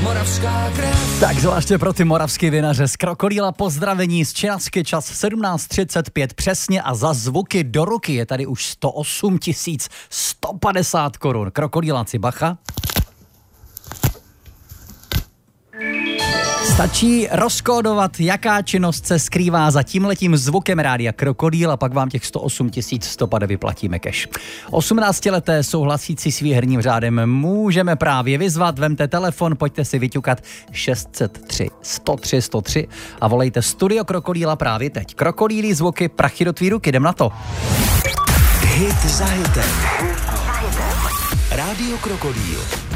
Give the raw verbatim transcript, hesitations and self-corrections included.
moravská krev. Tak zvláště pro ty moravský vinaře z Krokodýla pozdravení z Činacky, čas sedmnáct třicet pět přesně a za zvuky do ruky je tady už sto osm tisíc sto padesát korun. Krokodýláci, bacha. Stačí rozkódovat, jaká činnost se skrývá za tímhletím zvukem rádia Krokodýl a pak vám těch sto osm tisíc sto pade vyplatíme cash. osmnáctileté souhlasící s výherním řádem můžeme právě vyzvat. Vemte telefon, pojďte si vyťukat šest set tři sto tři sto tři a volejte Studio Krokodýla právě teď. Krokodýlí zvuky, prachy do tvý ruky, jdem na to. Hit za hitem. Rádio Krokodýl.